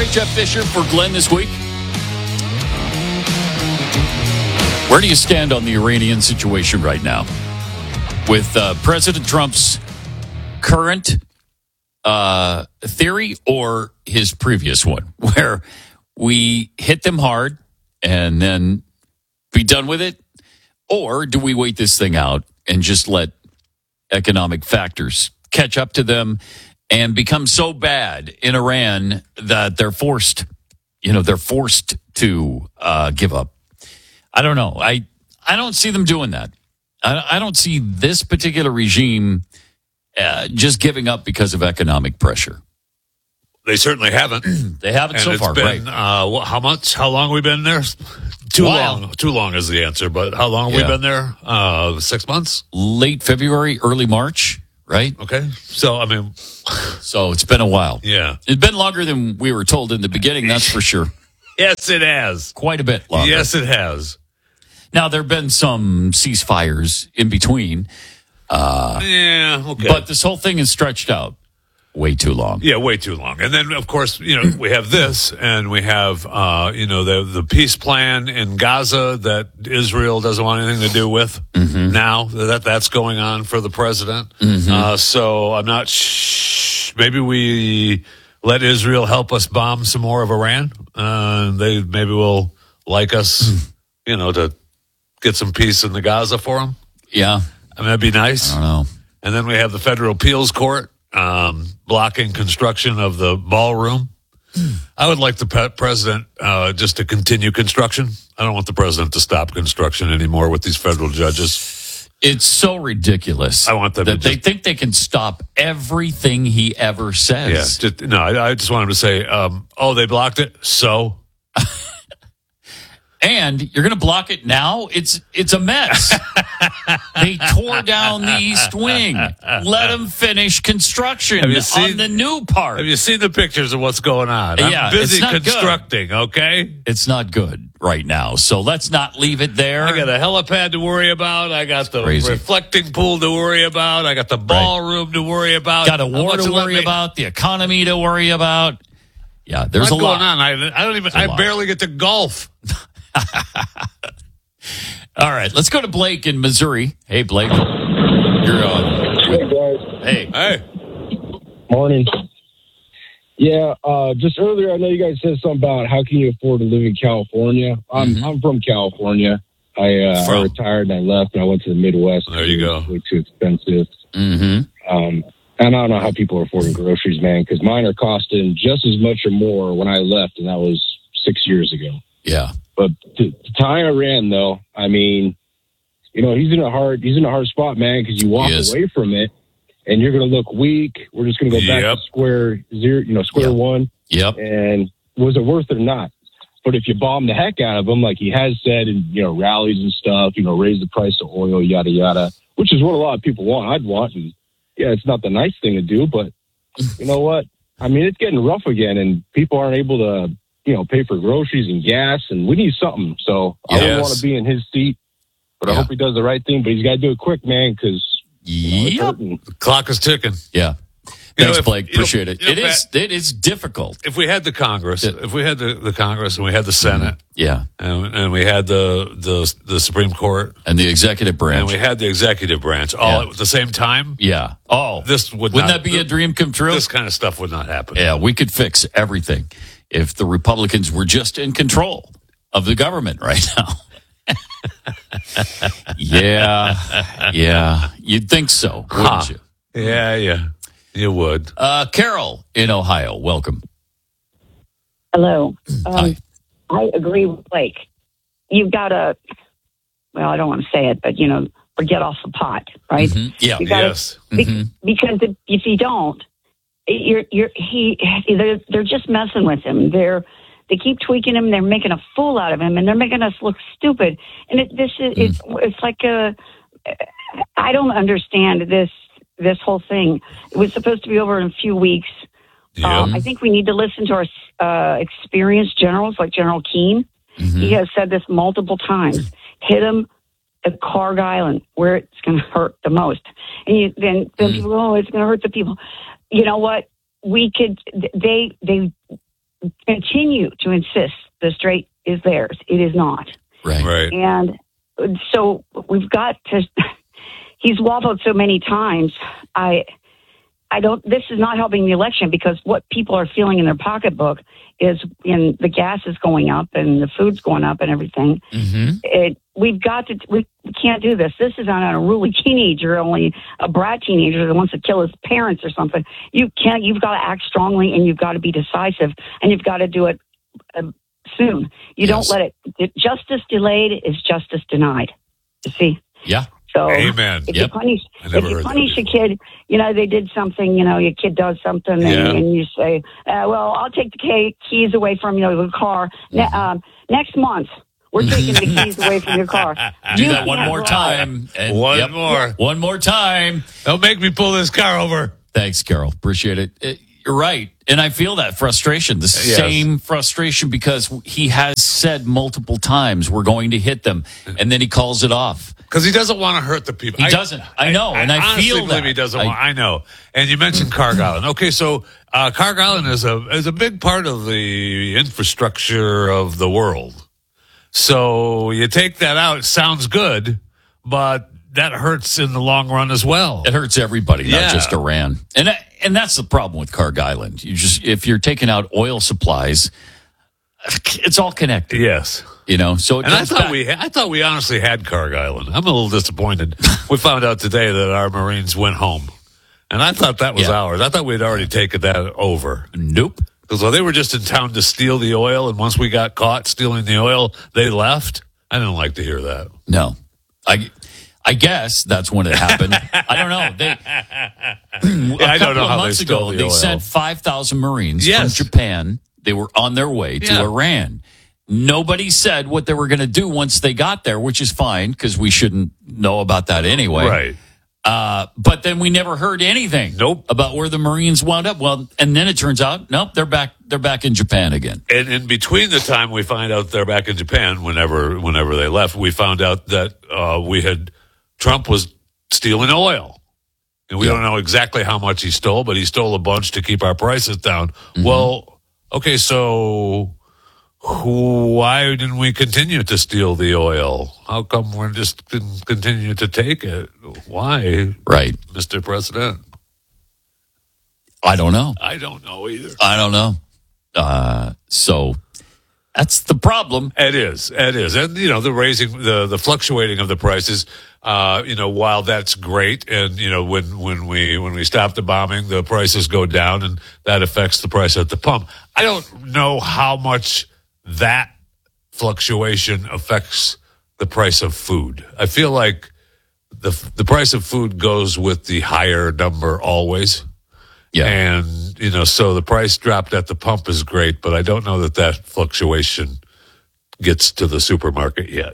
great, Jeff Fisher for Glenn this week. Where do you stand on the Iranian situation right now? With President Trump's current theory or his previous one, where we hit them hard and then be done with it? Or do we wait this thing out and just let economic factors catch up to them and become so bad in Iran that they're forced to give up? I don't know. I don't see them doing that. I don't see this particular regime just giving up because of economic pressure. They certainly haven't. They haven't and so it's far, been, right? How much? How long have we been there? Too long. Too long is the answer. But how long have we been there? 6 months? Late February, early March, right? Okay. So, So it's been a while. Yeah. It's been longer than we were told in the beginning, that's for sure. Yes, it has. Quite a bit longer. Yes, it has. Now, there have been some ceasefires in between. Yeah, okay. But this whole thing is stretched out way too long. Yeah, way too long. And then, of course, we have this, and we have, the peace plan in Gaza that Israel doesn't want anything to do with now. That's going on for the president. So I'm not maybe we let Israel help us bomb some more of Iran. They maybe will like us, to get some peace in the Gaza for them. Yeah. That'd be nice. I don't know. And then we have the Federal Appeals Court blocking construction of the ballroom. I would like the president just to continue construction. I don't want the president to stop construction anymore with these federal judges. It's so ridiculous. I want them that they think they can stop everything he ever says. Yeah, I just want him to say, they blocked it, so... And you're going to block it now? It's a mess. They tore down the East Wing. Let them finish construction on the new part. Have you seen the pictures of what's going on? Yeah, I'm busy it's not constructing, good. Okay? It's not good right now. So let's not leave it there. I got a helipad to worry about. I got the reflecting pool to worry about. I got the ballroom to worry about. Got a war to worry about. The economy to worry about. Yeah, there's a lot going on. I barely get to golf. All right, let's go to Blake in Missouri. Hey, Blake. You're on. Hey, guys. Hey. Morning. Yeah, just earlier, I know you guys said something about how can you afford to live in California. I'm from California. I retired and I left and I went to the Midwest. There you go. Way too expensive. And I don't know how people are affording groceries, man, because mine are costing just as much or more when I left, and that was 6 years ago. Yeah. But to tie Iran, though, I mean, he's in a hard spot, man, because you walk away from it and you're going to look weak. We're just going to go back to square zero, square one. Yep. And was it worth it or not? But if you bomb the heck out of him, like he has said in, rallies and stuff, raise the price of oil, yada, yada, which is what a lot of people want. I'd want. And yeah, it's not the nice thing to do, but you know what? I mean, it's getting rough again and people aren't able to, pay for groceries and gas, and we need something. So I don't want to be in his seat, but I hope he does the right thing. But he's got to do it quick, man, because the clock is ticking. Yeah. Thanks, Blake. Appreciate it. It is difficult. If we had the Congress, if we had the Congress and we had the Senate, and we had the Supreme Court and the executive branch, and we had the executive branch all at the same time, wouldn't that be a dream come true? This kind of stuff would not happen. Yeah, we could fix everything if the Republicans were just in control of the government right now. Yeah, you'd think so, wouldn't you? Yeah, you would. Carol in Ohio, welcome. Hello. Hi. I agree with Blake. You've got to, I don't want to say it, but, or get off the pot, right? Mm-hmm. Yeah, yes. Because if you don't, they're just messing with him. They keep tweaking him. They're making a fool out of him, and they're making us look stupid. And it's like I don't understand this whole thing. It was supposed to be over in a few weeks. I think we need to listen to our experienced generals like General Keane. He has said this multiple times. Hit him at Clark Island where it's going to hurt the most. And then people go, it's going to hurt the people. You know what? We could, they continue to insist the strait is theirs. It is not. Right. Right. And so we've got to, he's waffled so many times. This is not helping the election, because what people are feeling in their pocketbook is in the gas is going up and the food's going up and everything. Mm-hmm. We can't do this. This is on a really teenager, only a brat teenager that wants to kill his parents or something. You've got to act strongly, and you've got to be decisive, and you've got to do it soon. You don't let it, justice delayed is justice denied. You see? Yeah. So Amen. if you punish a kid, they did something, your kid does something, and you say, well, I'll take the keys away from the car. Next month, we're taking the keys away from your car. Do that one more time. And one more time. Don't make me pull this car over. Thanks, Carol. Appreciate it. You're right. And I feel that frustration, the same frustration, because he has said multiple times, we're going to hit them. And then he calls it off. Because he doesn't want to hurt the people. He doesn't. I know. And I feel that. He doesn't want. I know. And you mentioned Carg Island. Okay, so Carg Island is a big part of the infrastructure of the world. So you take that out, it sounds good, but that hurts in the long run as well. It hurts everybody, not just Iran. And that's the problem with Carg Island. If you're taking out oil supplies, it's all connected. Yes. So I thought we honestly had Carg Island. I'm a little disappointed. We found out today that our Marines went home. And I thought that was ours. I thought we'd already taken that over. Nope. Because they were just in town to steal the oil, and once we got caught stealing the oil, they left. I didn't like to hear that. No. I guess that's when it happened. I don't know. A couple of months ago, they sent 5,000 Marines from Japan. They were on their way to Iran. Nobody said what they were going to do once they got there, which is fine, because we shouldn't know about that anyway. Right. But then we never heard anything about where the Marines wound up. Well, and then it turns out, they're back in Japan again. And in between the time we find out they're back in Japan, whenever they left, we found out that Trump was stealing oil. And we don't know exactly how much he stole, but he stole a bunch to keep our prices down. Mm-hmm. Well, okay, so why didn't we continue to steal the oil? How come we just didn't continue to take it? Why? Right. Mr. President? I don't know. I don't know either. I don't know. So that's the problem. It is. And, the raising, the fluctuating of the prices, while that's great. And, when we stop the bombing, the prices go down, and that affects the price at the pump. I don't know how much that fluctuation affects the price of food. I feel like the price of food goes with the higher number always. Yeah. And, so the price dropped at the pump is great, but I don't know that fluctuation gets to the supermarket yet.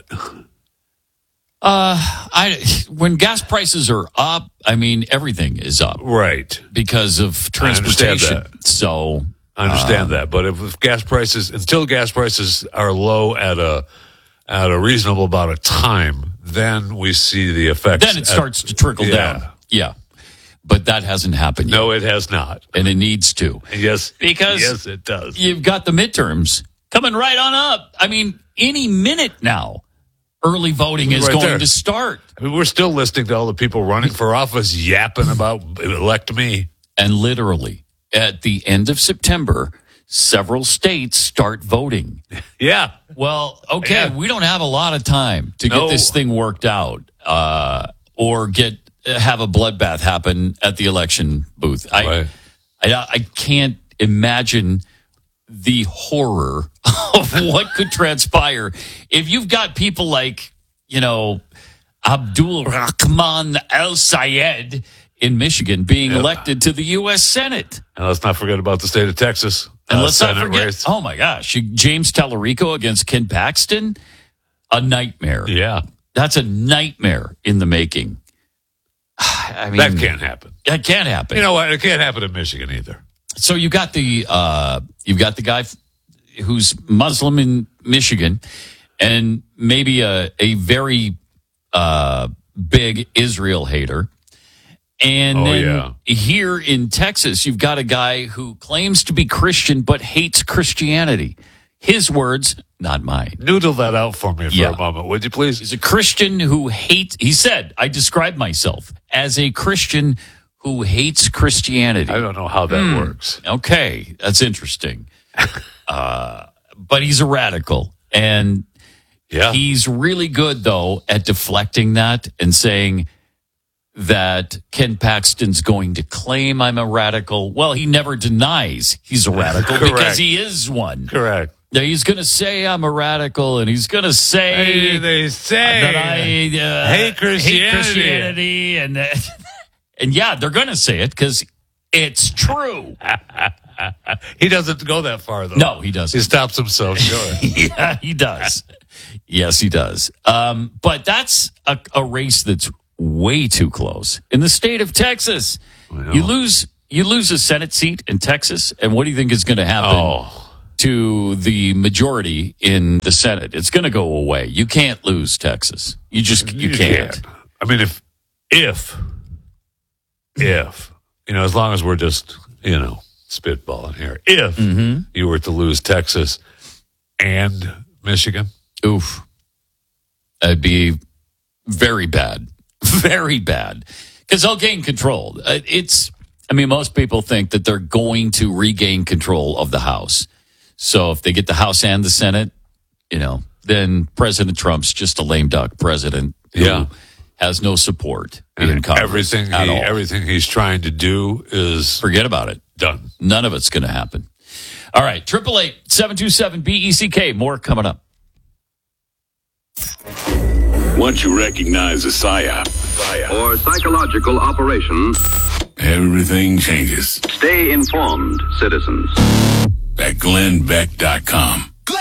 When gas prices are up, everything is up. Right. Because of transportation. So I understand that. But if gas prices, until gas prices are low at a reasonable amount of time, then we see the effects. Then it starts to trickle down. Yeah. But that hasn't happened yet. No, it has not. And it needs to. Yes. Because it does. You've got the midterms coming right on up. Any minute now, early voting is going to start. We're still listening to all the people running for office yapping about elect me. And literally, at the end of September, several states start voting. Yeah. Well, okay, we don't have a lot of time to get this thing worked out or have a bloodbath happen at the election booth. I can't imagine the horror of what could transpire if you've got people like, Abdul Rahman Al-Sayed in Michigan being elected to the U.S. Senate. And let's not forget about the state of Texas. And let's not forget, oh my gosh, James Tallarico against Ken Paxton, a nightmare. Yeah. That's a nightmare in the making. That can't happen. That can't happen. You know what? It can't happen in Michigan either. So you've got the guy who's Muslim in Michigan, and maybe a very big Israel hater, And then here in Texas, you've got a guy who claims to be Christian but hates Christianity. His words, not mine. Noodle that out for me for a moment, would you please? He's a Christian who hates, he said, I describe myself as a Christian who hates Christianity. I don't know how that works. Okay, that's interesting. But he's a radical. And he's really good, though, at deflecting that and saying that Ken Paxton's going to claim I'm a radical. Well, he never denies he's a radical because he is one. Correct. Now, he's going to say I'm a radical, and he's going to say they say that I hate Christianity. And yeah, they're going to say it because it's true. He doesn't go that far, though. No, he doesn't. He stops himself short. Yeah, he does. Yes, he does. But that's a race that's way too close. In the state of Texas, you lose a Senate seat in Texas, and what do you think is going to happen to the majority in the Senate? It's going to go away. You can't lose Texas. You can't. I mean, if as long as we're just spitballing here, if you were to lose Texas and Michigan, oof, that'd be very bad. Very bad. Because they'll gain control. Most people think that they're going to regain control of the House. So if they get the House and the Senate, then President Trump's just a lame duck president who has no support in Congress at all. Everything he's trying to do is... Forget about it. Done. None of it's going to happen. All right, 888-727-BECK. More coming up. Once you recognize a PSYOP or psychological operation, everything changes. Stay informed, citizens. At GlennBeck.com.